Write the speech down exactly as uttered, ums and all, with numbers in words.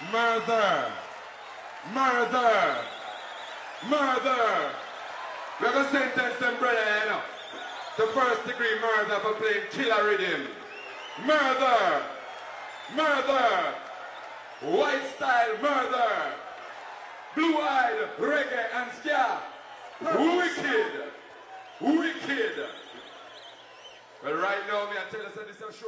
Murder! Murder! Murder! We're going to sentence them, brother, you know. The first degree murder for playing killer rhythm. Murder! Murder! White style murder! Blue-eyed reggae and ska. Wicked! Wicked! Well, right now, me I tell you, so this is a show.